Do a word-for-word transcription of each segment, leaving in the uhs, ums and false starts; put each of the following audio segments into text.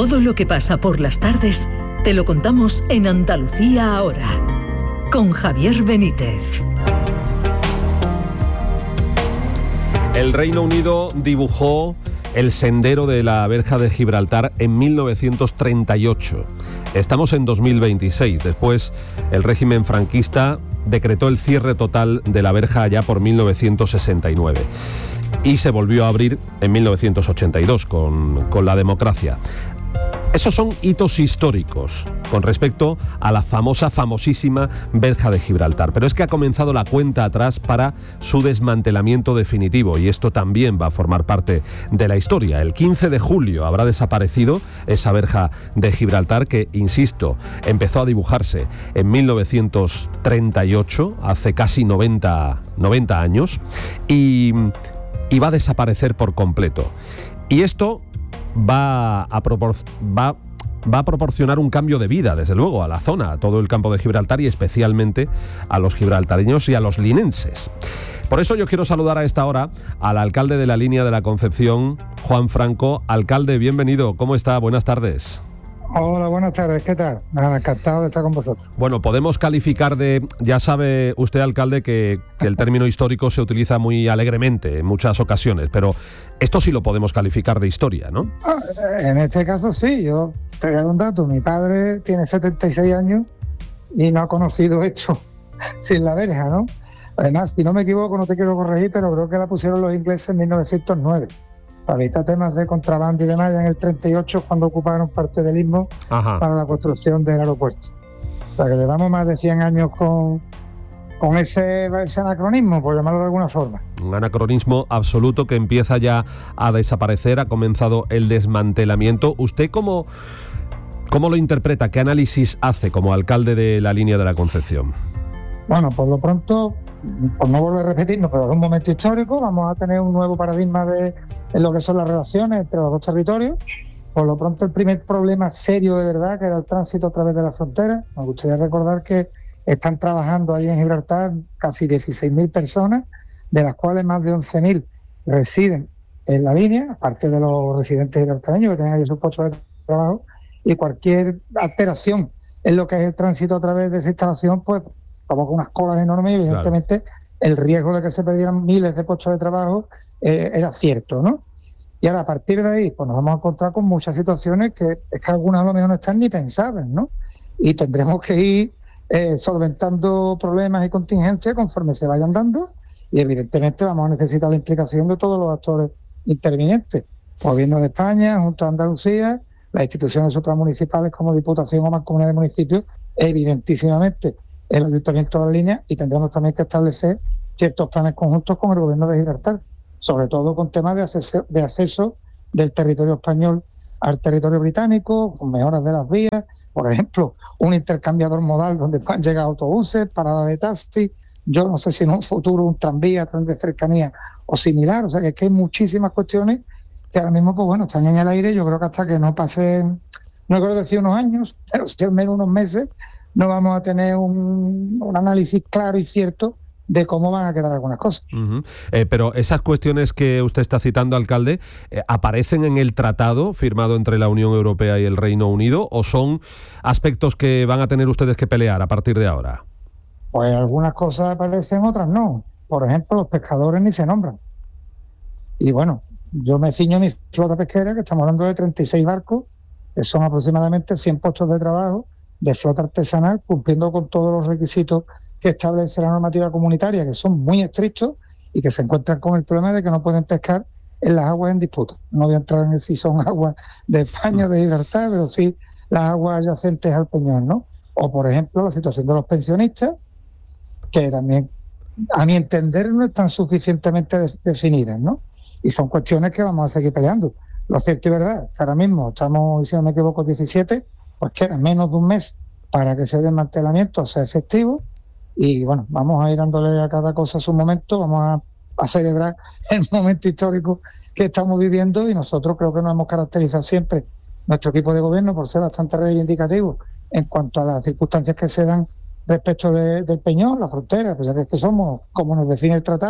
Todo lo que pasa por las tardes te lo contamos en Andalucía Ahora, con Javier Benítez. El Reino Unido dibujó el sendero de la verja de Gibraltar en mil novecientos treinta y ocho. Estamos en dos mil veintiséis. Después, el régimen franquista decretó el cierre total de la verja allá por mil novecientos sesenta y nueve. Y se volvió a abrir en mil novecientos ochenta y dos con, con la democracia. Esos son hitos históricos con respecto a la famosa, famosísima verja de Gibraltar. Pero es que ha comenzado la cuenta atrás para su desmantelamiento definitivo y esto también va a formar parte de la historia. El quince de julio habrá desaparecido esa verja de Gibraltar que, insisto, empezó a dibujarse en mil novecientos treinta y ocho, hace casi noventa, noventa años, y, y va a desaparecer por completo. Y esto va a, propor- va, va a proporcionar un cambio de vida, desde luego, a la zona, a todo el campo de Gibraltar y especialmente a los gibraltareños y a los linenses. Por eso yo quiero saludar a esta hora al alcalde de la Línea de la Concepción, Juan Franco. Alcalde, bienvenido. ¿Cómo está? Buenas tardes. Hola, buenas tardes, ¿qué tal? Nada, encantado de estar con vosotros. Bueno, podemos calificar de, ya sabe usted, alcalde, que, que el término histórico se utiliza muy alegremente en muchas ocasiones, pero esto sí lo podemos calificar de historia, ¿no? En este caso sí, yo te voy a dar un dato, mi padre tiene setenta y seis años y no ha conocido esto sin la verja, ¿no? Además, si no me equivoco, no te quiero corregir, pero creo que la pusieron los ingleses en mil novecientos nueve. Para evitar temas de contrabando y demás, ya en el treinta y ocho, cuando ocuparon parte del istmo para la construcción del aeropuerto. O sea que llevamos más de cien años con, con ese, ese anacronismo, por llamarlo de alguna forma. Un anacronismo absoluto que empieza ya a desaparecer, ha comenzado el desmantelamiento. ¿Usted cómo, cómo lo interpreta? ¿Qué análisis hace como alcalde de la Línea de la Concepción? Bueno, por lo pronto, por no volver a repetirnos, pero es un momento histórico, vamos a tener un nuevo paradigma de en lo que son las relaciones entre los dos territorios. Por lo pronto, el primer problema serio de verdad, que era el tránsito a través de la frontera. Me gustaría recordar que están trabajando ahí en Gibraltar casi dieciséis mil personas, de las cuales más de once mil residen en la línea, aparte de los residentes gibraltareños que tienen ahí sus puestos de trabajo, y cualquier alteración en lo que es el tránsito a través de esa instalación, pues provoca unas colas enormes y evidentemente claro, el riesgo de que se perdieran miles de puestos de trabajo eh, era cierto, ¿no? Y ahora a partir de ahí pues nos vamos a encontrar con muchas situaciones que es que algunas a lo mejor no están ni pensadas, ¿no? Y tendremos que ir eh, solventando problemas y contingencias conforme se vayan dando y evidentemente vamos a necesitar la implicación de todos los actores intervinientes, Gobierno de España, Junta de Andalucía, las instituciones supramunicipales como Diputación o Mancomunidad de Municipios, evidentísimamente el Ayuntamiento de la Línea, y tendremos también que establecer ciertos planes conjuntos con el Gobierno de Gibraltar, sobre todo con temas de acceso, de acceso del territorio español al territorio británico, con mejoras de las vías, por ejemplo, un intercambiador modal donde puedan llegar autobuses, parada de taxi, yo no sé si en un futuro un tranvía, tren de cercanía o similar, o sea que, es que hay muchísimas cuestiones que ahora mismo, pues bueno, están en el aire. Yo creo que hasta que no pasen, no quiero decir unos años, pero sí al menos unos meses, no vamos a tener un, un análisis claro y cierto de cómo van a quedar algunas cosas. Uh-huh. Eh, pero esas cuestiones que usted está citando, alcalde, eh, ¿aparecen en el tratado firmado entre la Unión Europea y el Reino Unido o son aspectos que van a tener ustedes que pelear a partir de ahora? Pues algunas cosas aparecen, otras no. Por ejemplo, los pescadores ni se nombran. Y bueno, yo me ciño a mi flota pesquera, que estamos hablando de treinta y seis barcos, que son aproximadamente cien puestos de trabajo de flota artesanal, cumpliendo con todos los requisitos que establece la normativa comunitaria, que son muy estrictos y que se encuentran con el problema de que no pueden pescar en las aguas en disputa. No voy a entrar en si son aguas de España o de Gibraltar, pero sí las aguas adyacentes al Peñón, ¿no? O, por ejemplo, la situación de los pensionistas, que también, a mi entender, no están suficientemente de- definidas, ¿no? Y son cuestiones que vamos a seguir peleando. Lo cierto y verdad, que ahora mismo estamos, si no me equivoco, diecisiete, pues queda menos de un mes para que ese desmantelamiento sea efectivo y bueno, vamos a ir dándole a cada cosa su momento, vamos a, a celebrar el momento histórico que estamos viviendo y nosotros creo que nos hemos caracterizado siempre, nuestro equipo de gobierno, por ser bastante reivindicativo en cuanto a las circunstancias que se dan respecto de, del Peñón, la frontera, pues ya que es que somos, como nos define el tratado,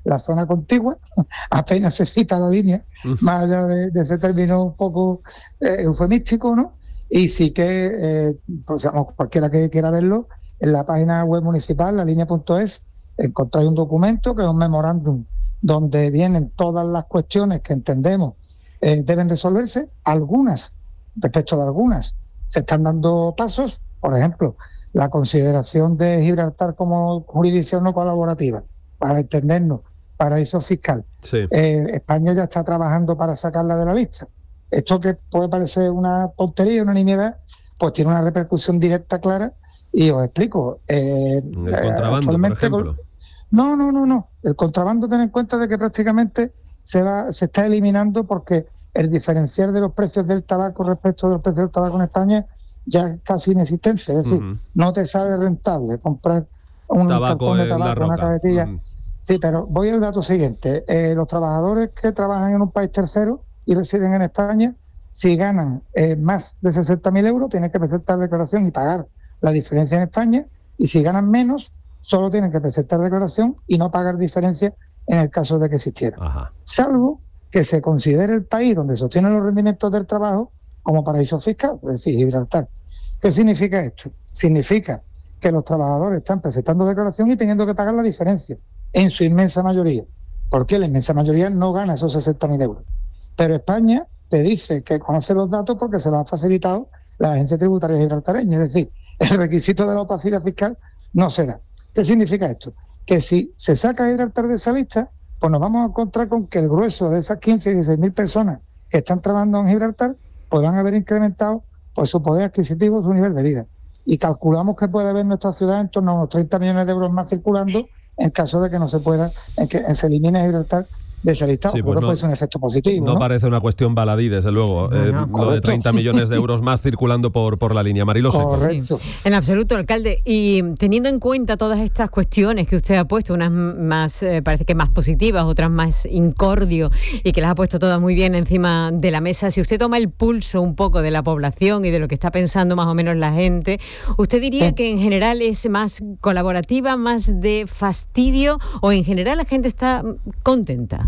la zona contigua, apenas se cita la línea, uh-huh. más allá de, de ese término un poco eh, eufemístico, ¿no? Y sí que, eh, pues, digamos, cualquiera que quiera verlo, en la página web municipal, la línea punto es, encontráis un documento que es un memorándum donde vienen todas las cuestiones que entendemos eh, deben resolverse. Algunas, respecto de algunas, se están dando pasos, por ejemplo, la consideración de Gibraltar como jurisdicción no colaborativa, para entendernos, paraíso fiscal. Sí. Eh, España ya está trabajando para sacarla de la lista. Esto que puede parecer una tontería, una nimiedad, pues tiene una repercusión directa, clara, y os explico. Eh, el contrabando, actualmente, por ejemplo. No, no, no, no. El contrabando, ten en cuenta de que prácticamente se va, se está eliminando porque el diferencial de los precios del tabaco respecto de los precios del tabaco en España ya es casi inexistente. Es decir, uh-huh. no te sale rentable comprar un tabaco cartón de tabaco, una cajetilla. Uh-huh. Sí, pero voy al dato siguiente. Eh, los trabajadores que trabajan en un país tercero y residen en España, si ganan eh, más de sesenta mil euros, tienen que presentar declaración y pagar la diferencia en España, y si ganan menos, solo tienen que presentar declaración y no pagar diferencia en el caso de que existiera. Ajá. Salvo que se considere el país donde se obtienen los rendimientos del trabajo como paraíso fiscal, es decir, Gibraltar. ¿Qué significa esto? Significa que los trabajadores están presentando declaración y teniendo que pagar la diferencia, en su inmensa mayoría, porque la inmensa mayoría no gana esos sesenta mil euros. Pero España te dice que conoce los datos porque se lo ha facilitado la agencia tributaria gibraltareña, es decir, el requisito de la opacidad fiscal no se da. ¿Qué significa esto? Que si se saca Gibraltar de esa lista, pues nos vamos a encontrar con que el grueso de esas quince y dieciséis mil personas que están trabajando en Gibraltar, pues van a haber incrementado pues, su poder adquisitivo, su nivel de vida. Y calculamos que puede haber en nuestra ciudad en torno a unos treinta millones de euros más circulando en caso de que no se pueda, en que se elimine Gibraltar de ese listado. Sí, pues no, no, puede ser un efecto positivo. No, no parece una cuestión baladí, desde luego, no, eh, no, lo de treinta millones de euros más circulando por, por la línea. Mariló Seco. Correcto. Sí, en absoluto, alcalde. Y teniendo en cuenta todas estas cuestiones que usted ha puesto, unas más, eh, parece que más positivas, otras más incordio, y que las ha puesto todas muy bien encima de la mesa, si usted toma el pulso un poco de la población y de lo que está pensando más o menos la gente, ¿usted diría sí. que en general es más colaborativa, más de fastidio, o en general la gente está contenta?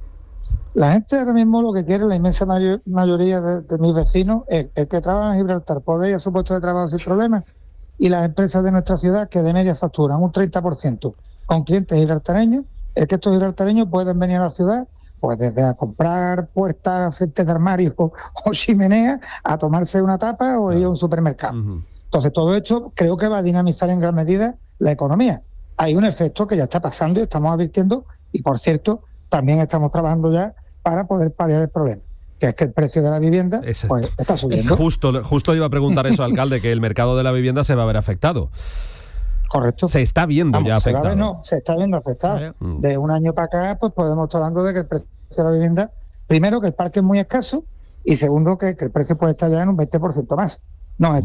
La gente ahora mismo lo que quiere, la inmensa mayor, mayoría de, de mis vecinos, es el que trabaja en Gibraltar puede ir a su puesto de trabajo sin problemas, y las empresas de nuestra ciudad que de media facturan un treinta por ciento con clientes gibraltareños, es que estos gibraltareños pueden venir a la ciudad pues desde a comprar puertas, frentes de armarios o, o chimeneas, a tomarse una tapa o ir a un supermercado. Uh-huh. Entonces todo esto creo que va a dinamizar en gran medida la economía. Hay un efecto que ya está pasando y estamos advirtiendo, y por cierto, también estamos trabajando ya para poder paliar el problema, que es que el precio de la vivienda pues, está subiendo. Justo, justo iba a preguntar eso, alcalde, que el mercado de la vivienda se va a ver afectado. Correcto. Se está viendo Vamos, ya se afectado. Va a ver, no, se está viendo afectado. Claro. De un año para acá, pues podemos estar hablando de que el precio de la vivienda, primero, que el parque es muy escaso, y segundo, que, que el precio puede estar ya en un veinte por ciento más. No,